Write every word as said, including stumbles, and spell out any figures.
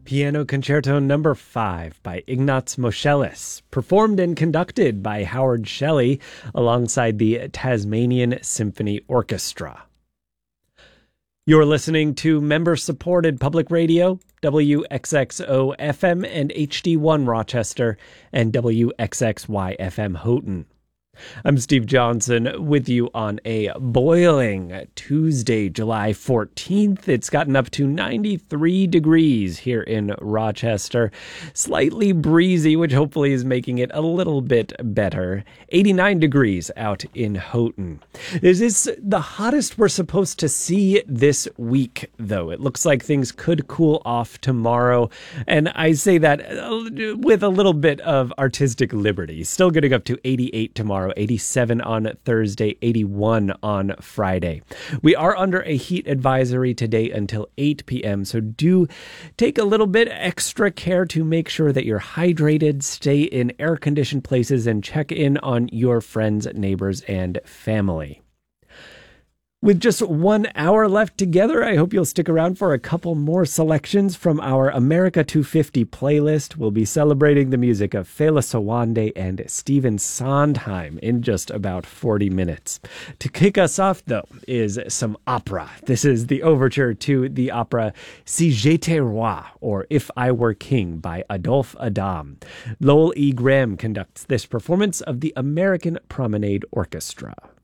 Piano Concerto Number five by Ignaz Moscheles, performed and conducted by Howard Shelley alongside the Tasmanian Symphony Orchestra. You're listening to member-supported public radio, W X X O F M and H D one Rochester, and W X X Y F M Houghton. I'm Steve Johnson with you on a boiling Tuesday, July fourteenth. It's gotten up to ninety-three degrees here in Rochester. Slightly breezy, which hopefully is making it a little bit better. eighty-nine degrees out in Houghton. This is the hottest we're supposed to see this week, though. It looks like things could cool off tomorrow. And I say that with a little bit of artistic liberty. Still getting up to eighty-eight tomorrow. eighty-seven on Thursday, eighty-one on Friday. We are under a heat advisory today until eight p.m., so do take a little bit extra care to make sure that you're hydrated, stay in air-conditioned places, and check in on your friends, neighbors, and family. With just one hour left together, I hope you'll stick around for a couple more selections from our America two fifty playlist. We'll be celebrating the music of Fela Sowande and Stephen Sondheim in just about forty minutes. To kick us off, though, is some opera. This is the overture to the opera Si j'étais roi, or If I Were King, by Adolphe Adam. Lowell E. Graham conducts this performance of the American Promenade Orchestra.